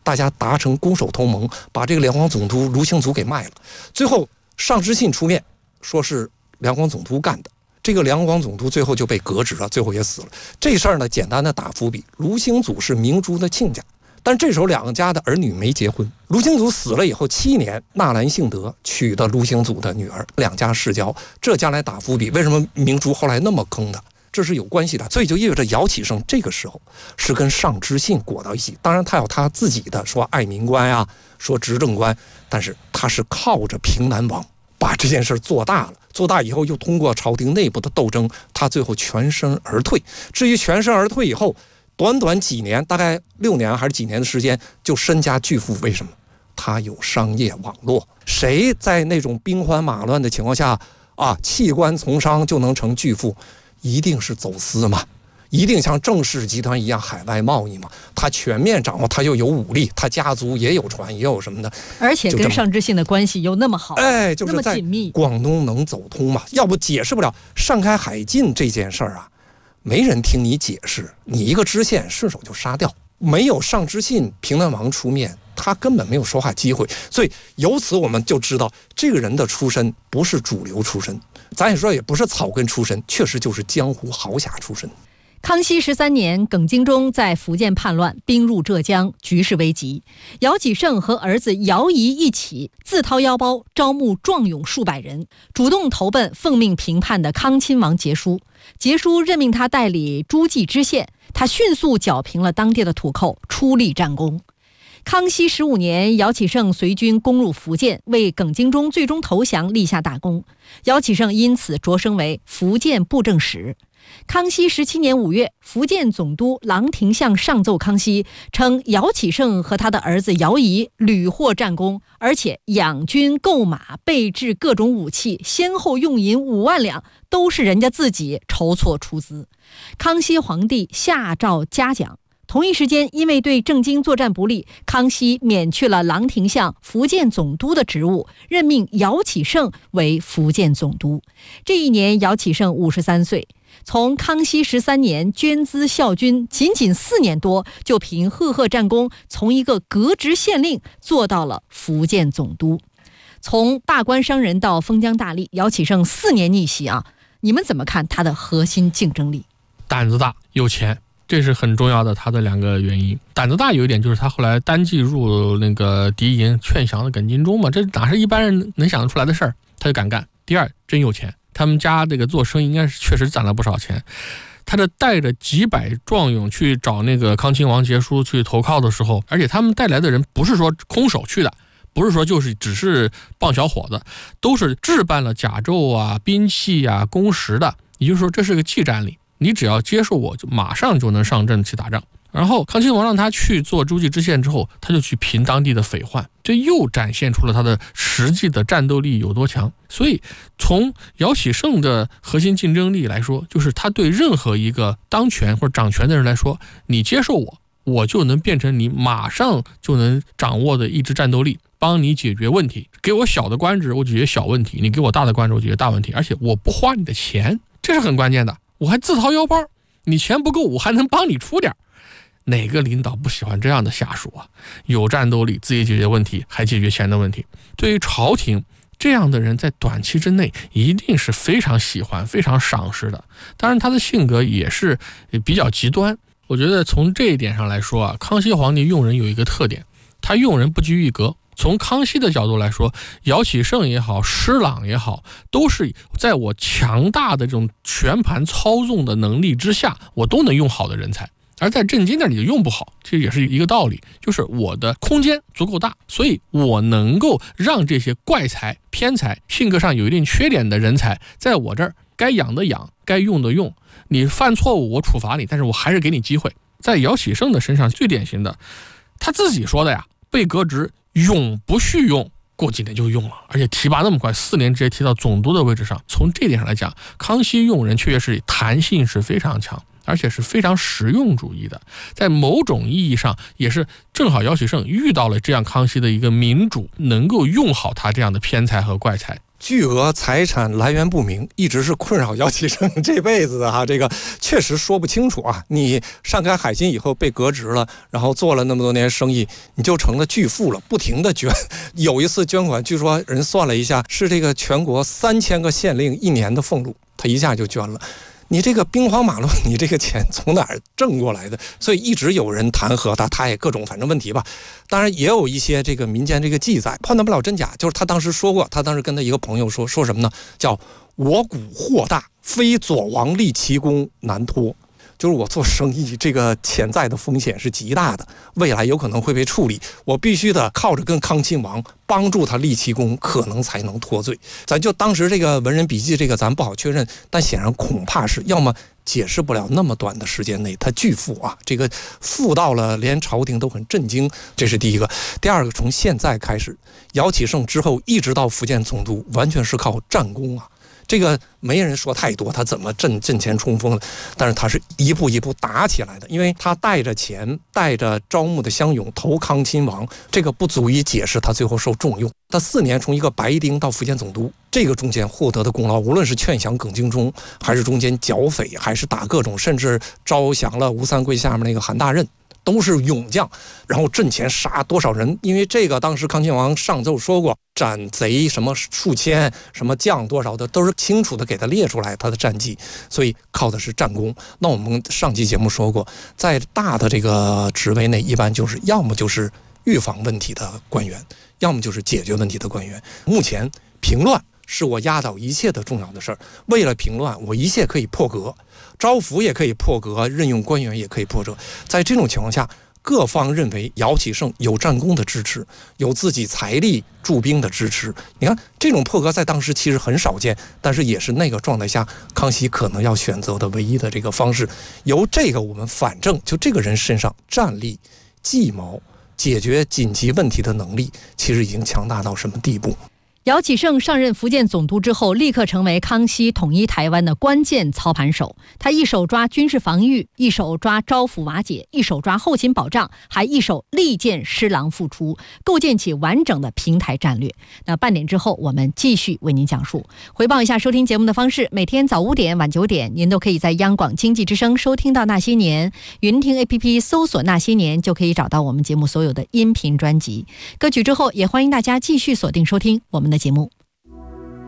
大家达成攻守同盟，把这个两广总督卢兴祖给卖了。最后尚之信出面说是两广总督干的，这个两广总督最后就被革职了，最后也死了。这事儿呢，简单的打伏笔，卢兴祖是明珠的亲家，但这时候两家的儿女没结婚。卢兴祖死了以后7年，纳兰性德娶的卢兴祖的女儿，两家世交，这将来打伏笔。为什么明珠后来那么坑的？这是有关系的，所以就意味着姚启圣这个时候是跟尚之信裹到一起。当然他有他自己的说爱民观啊，说执政观，但是他是靠着平南王把这件事做大了，做大以后又通过朝廷内部的斗争，他最后全身而退。至于全身而退以后，短短几年，大概6年还是几年的时间，就身家巨富。为什么？他有商业网络。谁在那种兵荒马乱的情况下弃官从商就能成巨富？一定是走私嘛，一定像郑氏集团一样海外贸易嘛。他全面掌握，他又有武力，他家族也有船，也有什么的， 而且跟尚之信的关系又那么好， 就是在广东能走通嘛。要不解释不了上开海禁这件事儿啊，没人听你解释，你一个知县顺手就杀掉。没有尚之信平南王出面，他根本没有说话机会。所以由此我们就知道，这个人的出身不是主流出身，咱也说也不是草根出身，确实就是江湖豪侠出身。 康熙13年，耿精忠在福建叛乱，兵入浙江，局势危急。姚启圣和儿子姚仪一起自掏腰包招募壮勇数百人，主动投奔奉命平叛的康亲王节书。节书任命他代理诸暨知县，他迅速剿平了当地的土寇，出力战功。康熙15年，姚启圣随军攻入福建，为耿精忠最终投降立下大功。姚启圣因此擢升为福建布政使。康熙17年5月，福建总督郎廷相上奏康熙，称姚启圣和他的儿子姚仪屡获战功，而且养军购马，备制各种武器，先后用银5万两，都是人家自己筹措出资。康熙皇帝下诏嘉奖。同一时间，因为对郑经作战不利，康熙免去了郎廷相福建总督的职务，任命姚启圣为福建总督。这一年，姚启圣53岁。从康熙13年捐资效军，仅仅4年多，就凭赫赫战功，从一个革职县令做到了福建总督。从大官商人到封疆大吏，姚启圣4年逆袭啊！你们怎么看他的核心竞争力？ 胆子大，有钱。这是很重要的，他的2个原因。胆子大有一点就是他后来单骑入那个敌营，劝降了耿精忠嘛，这哪是一般人能想得出来的事儿，他就敢干。第二，真有钱，他们家这个做生意应该是确实攒了不少钱。他这带着几百壮勇去找那个康亲王节书去投靠的时候，而且他们带来的人不是说空手去的，不是说就是只是棒小伙子，都是置办了甲胄啊、兵器啊、弓石的，也就是说这是个技战力。你只要接受我，就马上就能上阵去打仗。然后康亲王让他去做诸暨知县之后，他就去平当地的匪患，这又展现出了他的实际的战斗力有多强。所以从姚启圣的核心竞争力来说，就是他对任何一个当权或者掌权的人来说，你接受我，我就能变成你马上就能掌握的一支战斗力，帮你解决问题。给我小的官职，我解决小问题；你给我大的官职，我解决大问题。而且我不花你的钱，这是很关键的。我还自掏腰包，你钱不够，我还能帮你出点。哪个领导不喜欢这样的下属啊？有战斗力，自己解决问题，还解决钱的问题。对于朝廷，这样的人在短期之内一定是非常喜欢、非常赏识的。当然，他的性格也是比较极端。我觉得从这一点上来说啊，康熙皇帝用人有一个特点，他用人不拘一格。从康熙的角度来说，姚启圣也好，施琅也好，都是在我强大的这种全盘操纵的能力之下，我都能用好的人才。而在郑经那里就用不好，其实也是一个道理，就是我的空间足够大，所以我能够让这些怪才、偏才、性格上有一定缺点的人才，在我这儿该养的养，该用的用。你犯错误我处罚你，但是我还是给你机会。在姚启圣的身上最典型的，他自己说的呀，被革职永不续用，过几年就用了，而且提拔那么快，4年直接提到总督的位置上。从这点上来讲，康熙用人确实是弹性是非常强，而且是非常实用主义的。在某种意义上，也是正好姚启圣遇到了这样康熙的一个民主，能够用好他这样的偏才和怪才。 巨额财产来源不明，一直是困扰姚启圣这辈子的这个确实说不清楚啊。你上开海信以后被革职了，然后做了那么多年生意，你就成了巨富了，不停的捐。有一次捐款，据说人算了一下，是这个全国3000个县令1年的俸禄，他一下就捐了。你这个兵荒马乱，你这个钱从哪儿挣过来的？所以一直有人弹劾他也各种反正问题吧。当然也有一些这个民间这个记载，判断不了真假。就是他当时说过，他当时跟他一个朋友说什么呢？叫我股祸大，非左王立奇功难脱。就是我做生意这个潜在的风险是极大的，未来有可能会被处理，我必须得靠着跟康亲王帮助他立奇功，可能才能脱罪。咱就当时这个文人笔记这个咱不好确认，但显然恐怕是要么解释不了那么短的时间内他巨富啊，这个富到了连朝廷都很震惊，这是第一个。第二个，从现在开始，姚启圣之后一直到福建总督，完全是靠战功啊。这个没人说太多，他怎么阵前冲锋的？但是他是一步一步打起来的，因为他带着钱，带着招募的乡勇投康亲王，这个不足以解释他最后受重用。他4年从一个白丁到福建总督，这个中间获得的功劳，无论是劝降耿精忠，还是中间剿匪，还是打各种，甚至招降了吴三桂下面那个韩大任。都是勇将，然后阵前杀多少人？因为这个当时康亲王上奏说过，斩贼什么数千，什么将多少的，都是清楚的给他列出来他的战绩，所以靠的是战功。那我们上期节目说过，在大的这个职位内，一般就是要么就是预防问题的官员，要么就是解决问题的官员。目前平乱是我压倒一切的重要的事儿，为了平乱，我一切可以破格。招抚也可以破格，任用官员也可以破格。在这种情况下，各方认为姚启圣有战功的支持，有自己财力驻兵的支持。你看这种破格在当时其实很少见，但是也是那个状态下康熙可能要选择的唯一的这个方式。由这个我们反正就这个人身上战力、计谋、解决紧急问题的能力，其实已经强大到什么地步？ 姚启圣上任福建总督之后，立刻成为康熙统一台湾的关键操盘手。他一手抓军事防御，一手抓招抚瓦解，一手抓后勤保障，还一手力荐施琅复出，构建起完整的平台战略。那半点之后，我们继续为您讲述。回报一下收听节目的方式：每天早5点、晚9点，您都可以在央广经济之声收听到《那些年》，云听 APP 搜索《那些年》就可以找到我们节目所有的音频专辑。歌曲之后，也欢迎大家继续锁定收听我们的节目。